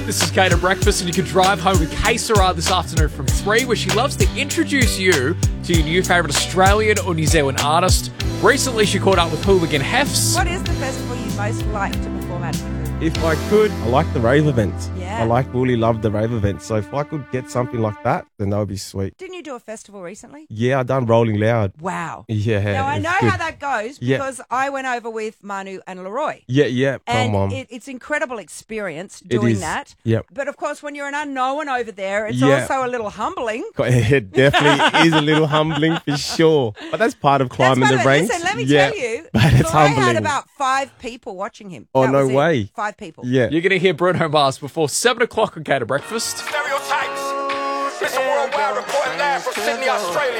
This is Kate at Breakfast, and you can drive home with Kay Sarah this afternoon from 3, where she loves to introduce you to your new favourite Australian or New Zealand artist. Recently, she caught up with Hooligan Hefs. What is the festival you most like to perform at? If I could, I like the rave events. Yeah. I really love the rave events. So if I could get something like that, then that would be sweet. Didn't you do a festival recently? Yeah, I done Rolling Loud. Wow. Yeah. Now, I it's know good. how that goes Yeah. because I went over with Manu and Leroy. Yeah. And Come on. it's incredible experience doing is. that. Yep. But of course, when you're an unknown over there, it's Yeah. also a little humbling. It definitely is a little humbling for sure. But that's part of climbing That's the part of it. ranks. Listen, let me Yeah. tell you, But it's Leroy humbling. had about 5 people watching him. Oh, That no was it. way. 5 people. Yeah. You're going to hear Bruno Mars before 7 o'clock on Kate at Breakfast. Stereotypes. It's a worldwide reporting live from Sydney, Australia.